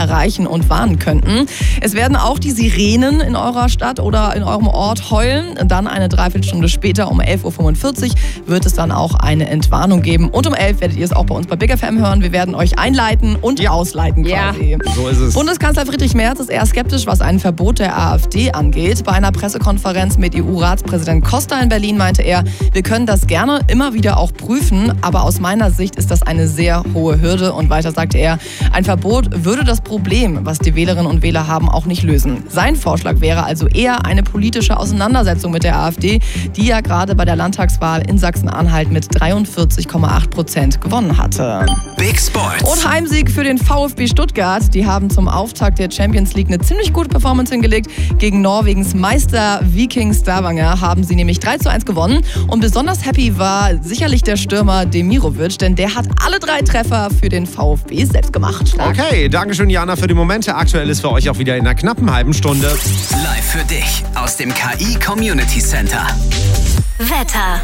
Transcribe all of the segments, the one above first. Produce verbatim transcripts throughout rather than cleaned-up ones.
erreichen und warnen könnten. Es werden auch die Sirenen in eurer Stadt oder in eurem Ort heulen. Dann eine Dreiviertelstunde später um elf Uhr fünfundvierzig wird es dann auch eine Entwarnung geben. Und um elf werdet ihr es auch bei uns bei Big F M hören. Wir werden euch einleiten und ja. ausleiten quasi. Ja, so ist es. Bundeskanzler Friedrich Merz ist eher skeptisch, was ein Verbot der AfD angeht. Bei einer Pressekonferenz mit E U-Ratspräsident Costa in Berlin meinte er, wir können das gerne immer wieder auch prüfen, aber aus meiner Sicht ist das eine sehr hohe Hürde. Und weiter sagte er, ein Verbot würde das Problem, was die Wählerinnen und Wähler haben, auch nicht lösen. Sein Vorschlag wäre also eher eine politische Auseinandersetzung mit der AfD, die ja gerade bei der Landtagswahl in Sachsen-Anhalt mit dreiundvierzig Komma acht Prozent gewonnen hatte. Big Sports. Und Heimsieg für den VfB Stuttgart. Die haben zum Auftakt der Champions League eine ziemlich gute Performance hingelegt. Gegen Norwegens Meister Viking Stavanger haben sie nämlich drei zu eins gewonnen. Und besonders happy war sicherlich der Stürmer Demirovic, denn der hat alle drei Treffer für den VfB selbst gemacht. Stark. Okay, danke schön Jana für die Momente. Aktuell ist für euch auch wieder in einer knappen halben Stunde. Live für dich aus dem K I Community Center. Wetter.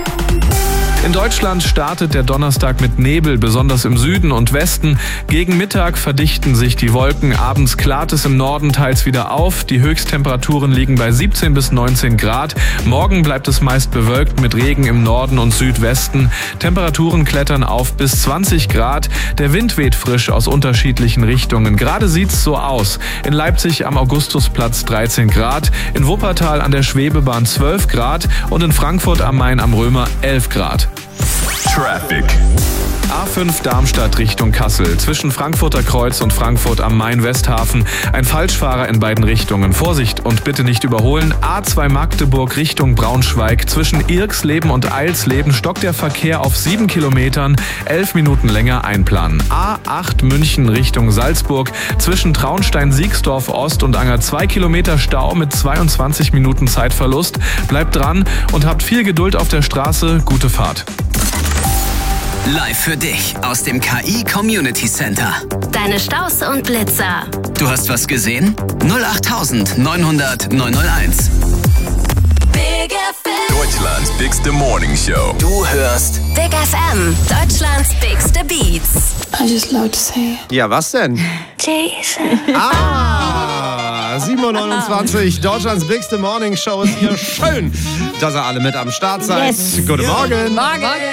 In Deutschland startet der Donnerstag mit Nebel, besonders im Süden und Westen. Gegen Mittag verdichten sich die Wolken. Abends klart es im Norden teils wieder auf. Die Höchsttemperaturen liegen bei siebzehn bis neunzehn Grad. Morgen bleibt es meist bewölkt mit Regen im Norden und Südwesten. Temperaturen klettern auf bis zwanzig Grad. Der Wind weht frisch aus unterschiedlichen Richtungen. Gerade sieht's so aus. In Leipzig am Augustusplatz dreizehn Grad, in Wuppertal an der Schwebebahn zwölf Grad und in Frankfurt am Main am Römer elf Grad. Traffic. A fünf Darmstadt Richtung Kassel. Zwischen Frankfurter Kreuz und Frankfurt am Main-Westhafen. Ein Falschfahrer in beiden Richtungen. Vorsicht und bitte nicht überholen. A zwei Magdeburg Richtung Braunschweig. Zwischen Irksleben und Eilsleben stockt der Verkehr auf sieben Kilometern. Elf Minuten länger einplanen. A acht München Richtung Salzburg. Zwischen Traunstein-Siegsdorf Ost und Anger zwei Kilometer Stau mit zweiundzwanzig Minuten Zeitverlust. Bleibt dran und habt viel Geduld auf der Straße. Gute Fahrt. Live für dich aus dem K I Community Center. Deine Staus und Blitzer. Du hast was gesehen? null acht neun hundert neun null eins. Big F M. Deutschlands bigste Morning Show. Du hörst Big F M. Deutschlands bigste Beats. I just love to say. Ja, was denn? Jason. Ah, sieben Uhr neunundzwanzig, Deutschlands bigste Morning Show ist hier. Schön, dass ihr alle mit am Start seid. Yes. Guten Morgen. Morgen.